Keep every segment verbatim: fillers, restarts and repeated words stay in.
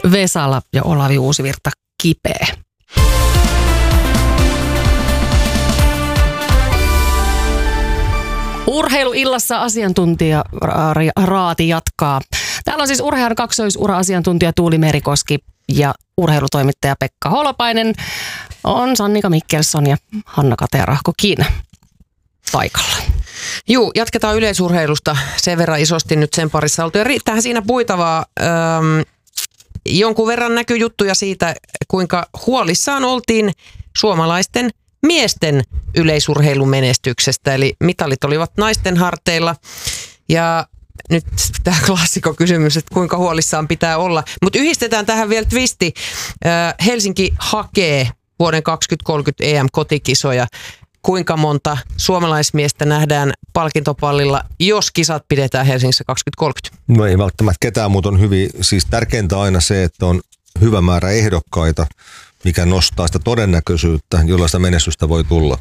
Vesala ja Olavi Uusivirta kipeä. Urheiluillassa asiantuntija Raati jatkaa. Täällä on siis urheilun kaksoisura-asiantuntija Tuuli Merikoski ja urheilutoimittaja Pekka Holopainen. On Sannika Mikkelson ja Hanna Katerahkokin paikalla. Juu, jatketaan yleisurheilusta sen verran isosti nyt sen parissa oltu. Ja riittäähän siinä puitavaa. Öm, jonkun verran näkyy juttuja siitä, kuinka huolissaan oltiin suomalaisten miesten yleisurheilumenestyksestä. Eli mitalit olivat naisten harteilla. Ja nyt tämä klassikokysymys, että kuinka huolissaan pitää olla. Mutta yhdistetään tähän vielä twisti. Helsinki hakee vuoden kaksituhattakolmekymmentä E M-kotikisoja. Kuinka monta suomalaismiestä nähdään palkintopallilla, jos kisat pidetään Helsingissä kaksituhattakolmekymmentä? No ei välttämättä ketään, mutta on hyvin, siis tärkeintä aina se, että on hyvä määrä ehdokkaita, mikä nostaa sitä todennäköisyyttä, jolla sitä menestystä voi tulla.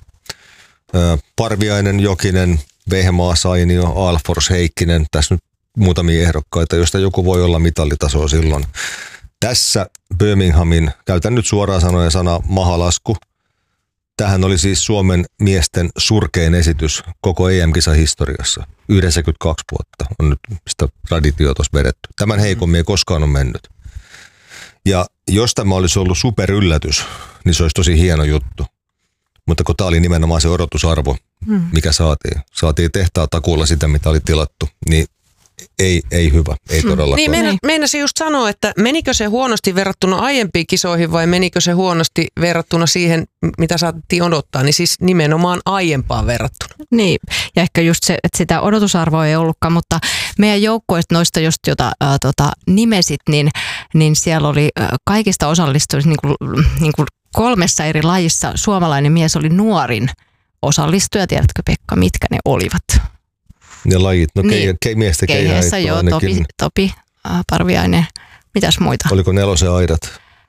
Parviainen, Jokinen, Vehmaa, Sainio, Alfors, Heikkinen, tässä nyt muutamia ehdokkaita, joista joku voi olla mitallitasoa silloin. Tässä Birminghamin, käytän nyt suoraan sanoen sana mahalasku. Tämähän oli siis Suomen miesten surkein esitys koko E M-kisahistoriassa. yhdeksänkymmentäkaksi vuotta on nyt sitä traditioa tuossa vedetty. Tämän heikommin ei koskaan ole mennyt. Ja jos tämä olisi ollut superyllätys, niin se olisi tosi hieno juttu. Mutta kun tämä oli nimenomaan se odotusarvo, mikä saatiin. Saatiin tehtaa takuulla sitä, mitä oli tilattu, niin ei, ei hyvä, ei todellakaan. Niin meina, meinasin just sanoa, että menikö se huonosti verrattuna aiempiin kisoihin vai menikö se huonosti verrattuna siihen, mitä saatiin odottaa, niin siis nimenomaan aiempaan verrattuna. Niin, ja ehkä just se, että sitä odotusarvoa ei ollutkaan, mutta meidän joukkueista noista just, jota ää, tota, nimesit, niin, niin siellä oli ää, kaikista osallistujista niin kuin, niin kuin kolmessa eri lajissa suomalainen mies oli nuorin osallistuja. Tiedätkö Pekka, mitkä ne olivat? Ne lajit, no niin. kei, miesten keihäissä joo, ainakin. Topi, Topi äh, Parviainen, mitäs muita? Oliko Nelosen aidat?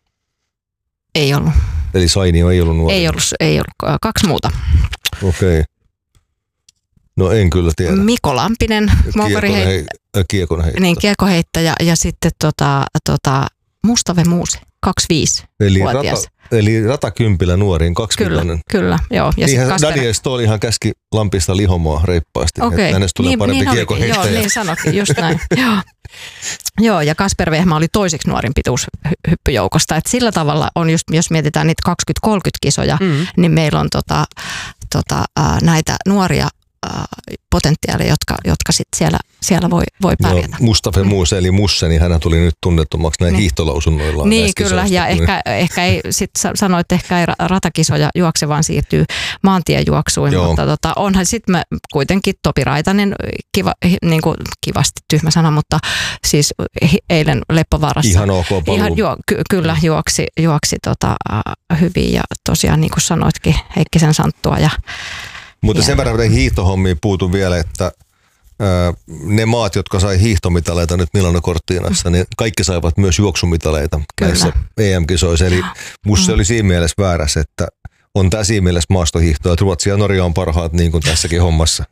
Ei ollut. Eli Sainio ei ollut nuori? Ei ollut, ei ollut, kaksi muuta. Okei. Okay. No en kyllä tiedä. Mikko Lampinen, kiekonheittäjä. Niin, kiekonheittäjä ja sitten tota, tota, Mustave Muuse, kaksikymmentäviisivuotias. Eli Ratakympilä nuoriin, kaksimittainen. Kyllä, kyllä, joo. Ja niinhän Daniel Stoll ihan käski Lampista lihomoa reippaasti, okay. että hänestä tulee niin, parempi niin kiekonheittäjä. Joo, niin sanokin, just näin. joo. joo, ja Kasper Vehmaa oli toiseksi nuorin pituushyppyjoukosta. Et sillä tavalla on just, jos mietitään niitä kaksikymmentä kolmekymmentä kisoja, mm. niin meillä on tota, tota, äh, näitä nuoria potentiaalia, jotka, jotka sit siellä, siellä voi, voi pärjätä. No, Mustafa Muuse eli Musse, niin hän tuli nyt tunnettomaksi näin niin. hiihtolausunnoillaan. Niin kyllä, ja ehkä, ehkä ei, sit sanoit, että ehkä ei ratakisoja juokse, vaan siirtyy maantiejuoksuun, Joo. mutta tota, onhan sitten kuitenkin Topi Raitanen, kiva, niin kuin kivasti tyhmä sana, mutta siis eilen Leppovaarassa. Ihan ok paluu. Ihan, juo, ky, kyllä juoksi, juoksi tota, hyvin ja tosiaan niin kuin sanoitkin, Heikkisen Santtua ja Mutta sen verran hiihtohommiin puutun vielä, että ää, ne maat, jotka sai hiihtomitaleita nyt Milano-Cortinassa, niin kaikki saivat myös juoksumitaleita Kyllä. näissä E M-kisoissa. Eli musta se oli siinä mielessä väärässä, että on tämä siinä mielessä maastohiihtoa, että Ruotsi ja Norja on parhaat niin kuin tässäkin hommassa.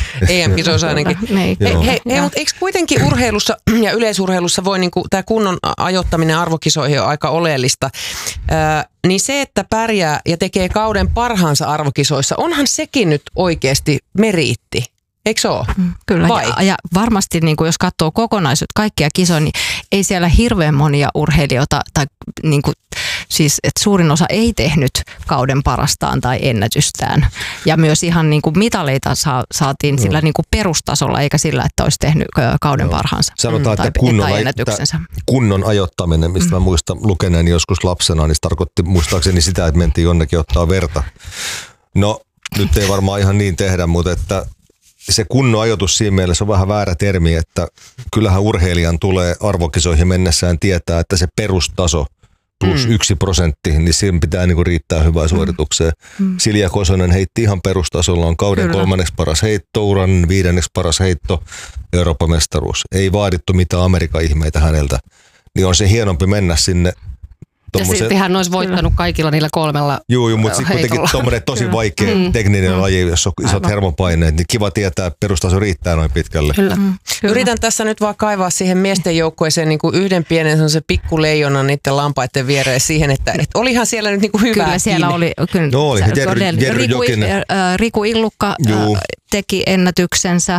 E M-kisoissa ainakin. Hei, hei, hei, mutta eikö kuitenkin urheilussa ja yleisurheilussa voi niinku, tämä kunnon ajoittaminen arvokisoihin on aika oleellista. Äh, niin se, että pärjää ja tekee kauden parhaansa arvokisoissa, onhan sekin nyt oikeasti meriitti. Eikö se ole? Kyllä, ja, ja varmasti niin kuin jos katsoo kokonaisuutta, kaikkia kisoja, niin ei siellä hirveän monia urheilijoita, tai niin kuin, siis että suurin osa ei tehnyt kauden parastaan tai ennätystään. Ja myös ihan niin kuin mitaleita sa, saatiin no. sillä niin kuin perustasolla, eikä sillä, että olisi tehnyt kauden no. parhaansa. Sanotaan, tai, että kunnon, tai ennätyksensä. kunnon ajoittaminen, mistä mm. mä muistan lukeneeni joskus lapsena, niin se tarkoitti muistaakseni sitä, että mentiin jonnekin ottaa verta. No, nyt ei varmaan ihan niin tehdä, mutta että se kunnon ajoitus siinä mielessä on vähän väärä termi, että kyllähän urheilijan tulee arvokisoihin mennessään tietää, että se perustaso plus mm. yksi prosentti, niin siinä pitää niinku riittää hyvää suoritukseen. Mm. Silja Kosonen heitti ihan perustasolla, on kauden Kyllä. kolmanneksi paras heitto, uran viidenneksi paras heitto, Euroopan mestaruus. Ei vaadittu mitään Amerikan ihmeitä häneltä. Niin on se hienompi mennä sinne Ja silti hän olisi voittanut kaikilla niillä kolmella Joo, joo, mutta sitten kuitenkin tuommoinen tosi vaikea mm. tekninen mm. laji, jos on isot Aivan. hermopaineet, niin kiva tietää, että perustaso riittää noin pitkälle. Kyllä. Mm. Kyllä. Yritän tässä nyt vaan kaivaa siihen miesten joukkueeseen niin kuin yhden pienen se pikkuleijona niiden lampaiden viereen siihen, että et olihan siellä nyt niin kuin hyvää Kyllä siellä kiinni. oli. Kyllä, no oli, Jerry, Jerry Riku, Jokinen. Riku Illukka Juu. teki ennätyksensä.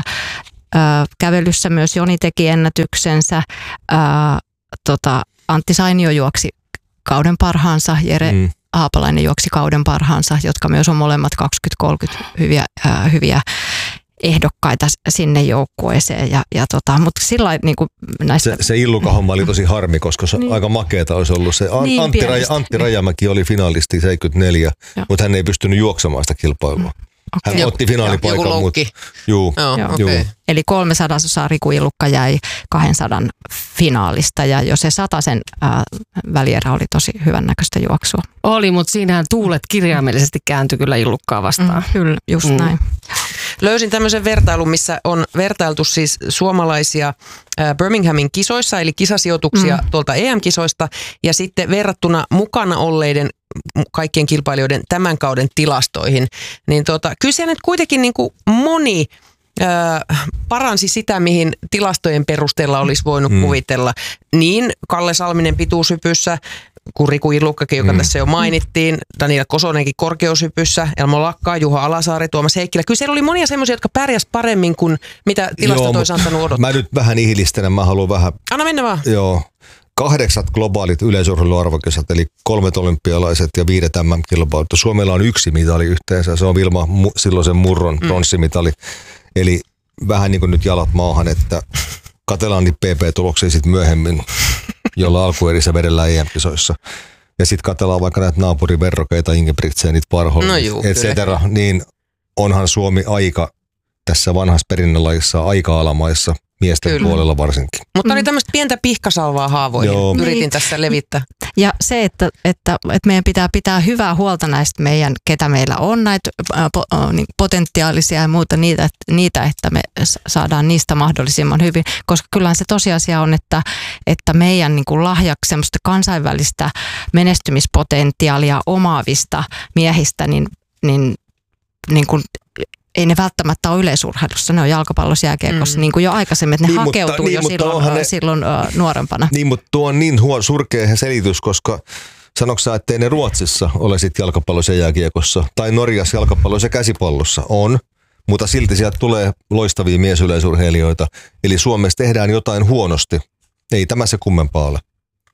Kävelyssä myös Joni teki ennätyksensä. Ää, tota, Antti Sainio juoksi kauden parhaansa, Jere mm. Haapalainen juoksi kauden parhaansa, jotka myös on molemmat kaksikymmentä kolmekymmentä hyviä, ää, hyviä ehdokkaita sinne joukkueeseen. Ja, ja tota, mutta sillä niin kuin näistä... Se, se Illuka-homma oli tosi harmi, koska se niin. aika makeata olisi ollut. Se An, niin, Antti, Raja, Antti Rajamäki oli finalisti seitsemänkymmentäneljä, ja. mutta hän ei pystynyt juoksemaan sitä kilpailua. Okay. Hän joku, otti finaalipaikan, mutta juu, Joo, juu. Okay. Eli kolme sadasosaa Riku Illukka jäi kahdensadan finaalista ja jo se satasen ää, välierä oli tosi hyvän näköistä juoksua. Oli, mutta siinähän tuulet kirjaimellisesti kääntyi kyllä Illukkaa vastaan. Mm, kyllä, just mm. näin. Löysin tämmöisen vertailun, missä on vertailtu siis suomalaisia Birminghamin kisoissa, eli kisasijoituksia mm. tuolta E M-kisoista, ja sitten verrattuna mukana olleiden kaikkien kilpailijoiden tämän kauden tilastoihin, niin tota, kyllä siellä nyt kuitenkin niin kuin moni ö, paransi sitä, mihin tilastojen perusteella olisi voinut mm. kuvitella. Niin Kalle Salminen pituushypyssä, kuin Riku Illukkakin, joka mm. tässä jo mainittiin, Daniela Kosonenkin korkeushypyssä, Elmo Lakkaa, Juha Alasaari, Tuomas Heikkilä. Kyllä siellä oli monia semmoisia, jotka pärjäs paremmin kuin mitä tilastot olisi antanut odottaa. Mä nyt vähän ihilistelen, mä haluan vähän... Anna mennä vaan. Joo. Kahdeksat globaalit yleisurheiluarvokisat, eli kolmet olympialaiset ja viidet M M-kilpailut. Suomella on yksi mitali yhteensä, se on Vilma silloisen Murron mm. pronssimitali. Eli vähän niin kuin nyt jalat maahan, että katsellaan niitä P P-tuloksia sitten myöhemmin, jolla alkuerissä vedellään E M-kisoissa. Ja sitten katsellaan vaikka näitä naapuriverrokeita, Ingebrigtsenit, Parholm, no et cetera. Niin onhan Suomi aika tässä vanhassa perinnölajissa aika alamaissa. Miesten Kyllä. puolella varsinkin. Mutta oli tämmöistä pientä pihkasalvaa haavoihin. Joo. Yritin niin. tässä levittää. Ja se, että, että, että meidän pitää pitää hyvää huolta näistä meidän, ketä meillä on, näitä potentiaalisia ja muuta, niitä, niitä että me saadaan niistä mahdollisimman hyvin. Koska kyllähän se tosiasia on, että, että meidän niin kuin lahjaksi semmoista kansainvälistä menestymispotentiaalia omaavista miehistä, niin, niin, niin kuin ei ne välttämättä ole yleisurheilussa, ne on jalkapallossa, jääkiekossa, mm. niin kuin jo aikaisemmin, että ne niin, hakeutuu mutta, jo niin, silloin, ne, silloin uh, nuorempana. Niin, mutta tuo on niin huo, surkea selitys, koska sanoksä, ettei ne Ruotsissa ole sitten jalkapallossa ja jääkiekossa, tai Norjassa jalkapallossa ja käsipallossa on, mutta silti sieltä tulee loistavia miesyleisurheilijoita, eli Suomessa tehdään jotain huonosti. Ei tämä se kummempaa ole.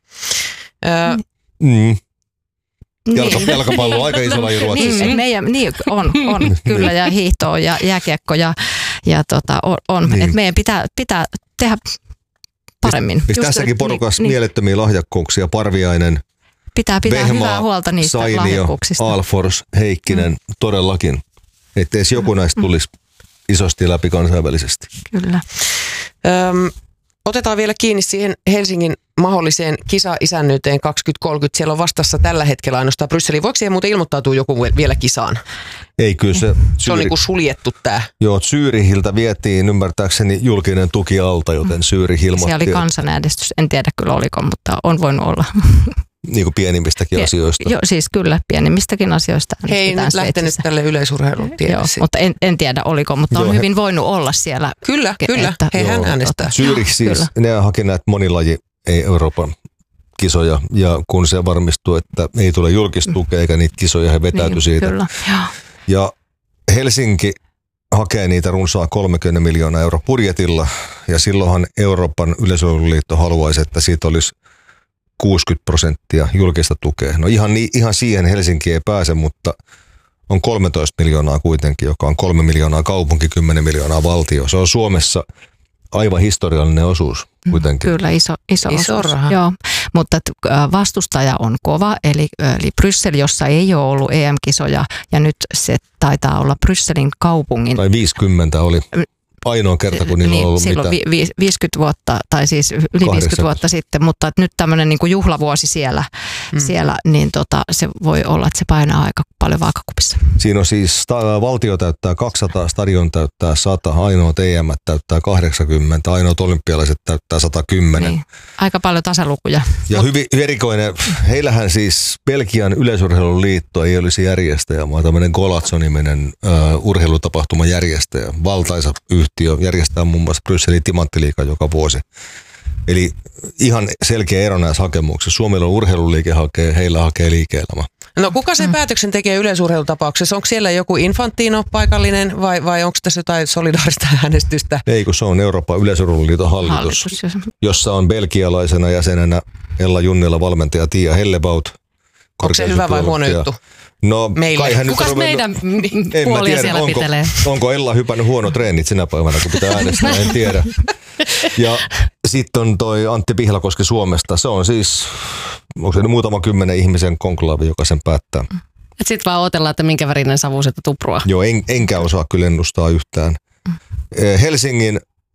Ö- mm. Jalka, jalkapallo on aika iso laji Ruotsissa. Niin, meidän, niin on, on kyllä, ja hiihto ja jääkiekko ja, ja tota, on. on. Niin. Et meidän pitää, pitää tehdä paremmin. Just, tässäkin porukassa niin, mielettömiä lahjakkuuksia, Parviainen, pitää pitää Vehmaa, hyvää huolta niistä Sainio, lahjakkuuksista. Alfors, Heikkinen, mm. todellakin. Että edes joku näistä tulisi isosti läpi kansainvälisesti. Kyllä. Öm, otetaan vielä kiinni siihen Helsingin mahdolliseen kisa-isännyyteen kaksituhattakolmekymmentä. Siellä on vastassa tällä hetkellä ainoastaan Brysseliin. Voiko siihen muuten ilmoittautua joku vielä kisaan? Ei, kyllä se... Se on niin kuin suljettu tämä. Joo, Zyrihiltä vietiin ymmärtääkseni julkinen tuki alta, joten Zyrih ilmoitti. Siellä oli kansanäänestys. En tiedä kyllä oliko, mutta on voinut olla. Niin kuin pienimmistäkin Pie- asioista. Joo, siis kyllä pienimmistäkin asioista. He ei nyt lähtenyt tälle yleisurheilun tielle. Mutta en, en tiedä oliko, mutta joo, on he... hyvin voinut olla siellä. Kyllä, ke- kyllä. Että, he hän äänestää. Zyrih siis, kyllä. Ne haki näitä monilaji, ei Euroopan kisoja, ja kun se varmistuu, että ei tule julkistukea eikä niitä kisoja, he vetäytyi niin, siitä. Kyllä. Ja Helsinki hakee niitä runsaa kolmekymmentä miljoonaa euroa budjetilla, ja silloinhan Euroopan yleisurheiluliitto haluaisi, että siitä olisi kuusikymmentä prosenttia julkista tukea. No ihan, ihan siihen Helsinki ei pääse, mutta on kolmetoista miljoonaa kuitenkin, joka on kolme miljoonaa kaupunki, kymmenen miljoonaa valtio. Se on Suomessa aivan historiallinen osuus kuitenkin. Kyllä, iso, iso, iso osuus. raha. Joo, mutta vastustaja on kova, eli, eli Bryssel, jossa ei ole ollut E M-kisoja, ja nyt se taitaa olla Brysselin kaupungin. Tai viisikymmentä oli ainoa kerta, kun niillä niin, on ollut silloin mitään. Vi- viisikymmentä vuotta, tai siis yli viisikymmentä vuotta sitten, mutta nyt tämmöinen niin kuin juhlavuosi siellä, mm. siellä niin tota, se voi olla, että se painaa aika paljon vaakakupissa. Siinä on siis, sta- valtio täyttää kaksisataa, stadion täyttää sata, ainoat E M täyttää kahdeksankymmentä, ainoat olympialaiset täyttää sata kymmenen. Niin. Aika paljon tasalukuja. Ja Mut... hyvin erikoinen, heillähän siis Belgian yleisurheiluliitto ei olisi järjestäjä, vaan tämmöinen Golazzo-niminen uh, urheilutapahtuman järjestäjä. Valtaisa yhtiö järjestää muun muassa Brysselin Timanttiliigan joka vuosi. Eli ihan selkeä ero näissä hakemuksissa. Suomella on urheiluliike hakee, heillä hakee liike-elämä. No kuka sen mm. päätöksen tekee yleisurheilutapauksessa? Onko siellä joku Infantino paikallinen vai, vai onko tässä jotain solidaarista äänestystä? Ei, kun se on Euroopan yleisurheiluliiton hallitus, hallitus, jossa on belgialaisena jäsenenä Ella Junnila, valmentaja Tiia Hellebaut. Onko se hyvä vai huono juttu? No, meille. Kukas ruvennut... meidän puolia tiedä, siellä onko, pitelee? Onko Ella hypännyt huono treenit sinä päivänä, kun pitää äänestää, en tiedä. Ja sitten on toi Antti Pihlakoski Suomesta. Se on siis, onko se muutama kymmenen ihmisen konklaavi, joka sen päättää. Sitten vaan odotellaan, että minkä värinen savu sitä tuprua. Joo, en, enkä osaa kyllä ennustaa yhtään. Helsingin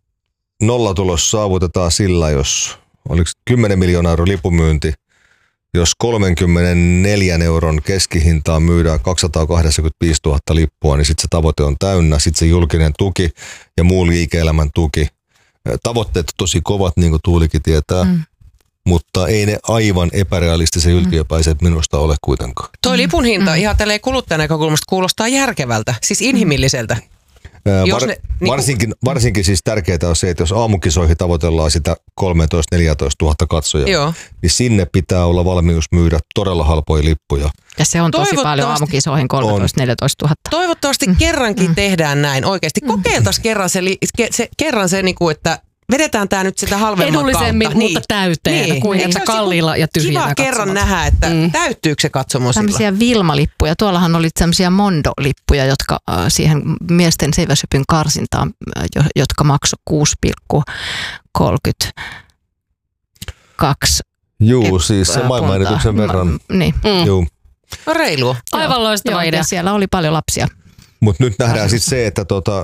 nollatulos saavutetaan sillä, jos oliko kymmenen miljoonaa euro lipumyynti, jos kolmekymmentäneljä euron keskihintaan myydään kaksisataakahdeksankymmentäviisituhatta lippua, niin sitten se tavoite on täynnä. Sitten se julkinen tuki ja muu liike-elämän tuki. Tavoitteet tosi kovat, niin kuin Tuulikin tietää, mm. mutta ei ne aivan epärealistisen yltiöpäiset minusta ole kuitenkaan. Toi lipun hinta mm. ihan tälleen kuluttajan näkökulmasta kuulostaa järkevältä, siis inhimilliseltä. Var, ne, niin varsinkin, varsinkin siis tärkeää on se, että jos aamukisoihin tavoitellaan sitä kolmetoista neljätoista tuhatta katsojaa, Joo. niin sinne pitää olla valmius myydä todella halpoja lippuja. Ja se on tosi paljon aamukisoihin kolmetoista neljätoista tuhatta. Toivottavasti mm. kerrankin mm. tehdään näin oikeasti. Kokeiltaisiin kerran se, ke, se, kerran se niin kuin, että vedetään tämä nyt sitä halvemman edullisemmin, kautta. mutta täyteen, niin. kuin niin. että kalliilla ja tyhjänä kiva katsomot. Kerran nähdä, että mm. täyttyykö se katsomo sillä. Tämmöisiä Vilma-lippuja. Tuollahan oli tämmöisiä Mondo-lippuja, jotka äh, siihen miesten seiväsypyn karsintaan, äh, jotka maksoi kuusi pilkku kolmekymmentäkaksi. Juu, siis se maailmanennätyksen verran. Ma, niin. Mm. Juu. No reilua. Aivan loistava idea. Siellä oli paljon lapsia. Mutta nyt nähdään sitten se, että tota...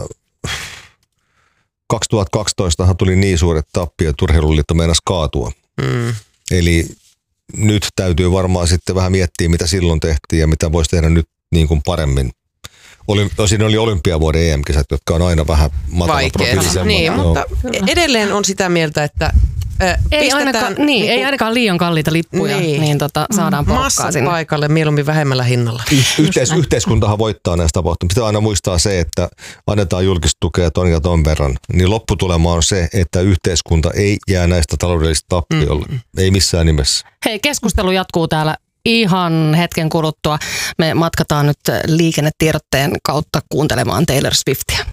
kaksituhattakaksitoista tuli niin suuret tappiot, että urheiluliitto meinasi kaatua. Mm. Eli nyt täytyy varmaan sitten vähän miettiä, mitä silloin tehtiin ja mitä voisi tehdä nyt niin kuin paremmin. Oli, siinä oli olympiavuoden E M-kisat, jotka on aina vähän matala profiilisemmat. Niin, mutta edelleen on sitä mieltä, että äh, ei, ainakaan, niin, niin, ei ainakaan liian kalliita lippuja, niin, niin tota, saadaan porukkaa sinne. Paikalle mieluummin vähemmällä hinnalla. Y- yhteis- yhteiskuntahan voittaa näistä tapahtumista. Pitää aina muistaa se, että annetaan julkista tukea ton ja ton verran. Niin lopputulema on se, että yhteiskunta ei jää näistä taloudellisista tappiolla. Mm. Ei missään nimessä. Hei, keskustelu jatkuu täällä ihan hetken kuluttua. Me matkataan nyt liikennetiedotteen kautta kuuntelemaan Taylor Swiftia.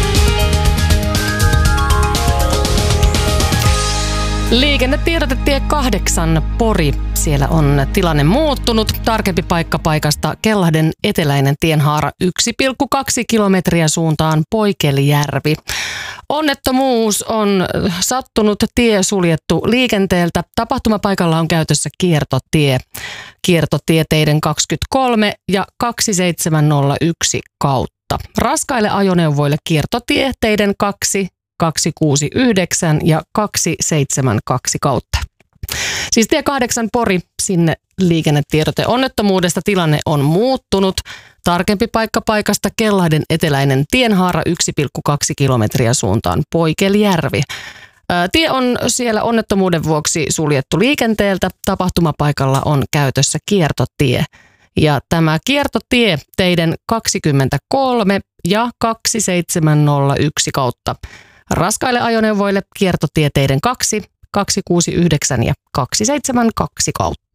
Liikennetiedote tie kahdeksan Pori. Siellä on tilanne muuttunut. Tarkempi paikka paikasta Kellahden eteläinen tienhaara yksi pilkku kaksi kilometriä suuntaan Poikelijärvi. Onnettomuus on sattunut, tie suljettu liikenteeltä. Tapahtumapaikalla on käytössä kiertotie. Kiertotieteiden kaksikymmentäkolme ja kaksituhattaseitsemän nolla yksi kautta. Raskaille ajoneuvoille kiertotieteiden kaksi kaksisataakuusikymmentäyhdeksän ja kaksisataaseitsemänkymmentäkaksi kautta. Siis tie kahdeksan Pori, sinne liikennetiedote onnettomuudesta. Tilanne on muuttunut. Tarkempi paikka paikasta Kellahden eteläinen tienhaara yksi pilkku kaksi kilometriä suuntaan Poikelijärvi. Tie on siellä onnettomuuden vuoksi suljettu liikenteeltä. Tapahtumapaikalla on käytössä kiertotie. Ja tämä kiertotie teiden kaksikymmentäkolme ja kaksituhattaseitsemän nolla yksi kautta. Raskaille ajoneuvoille kiertotieteiden kaksi, kaksisataakuusikymmentäyhdeksän ja kaksisataaseitsemänkymmentäkaksi kautta.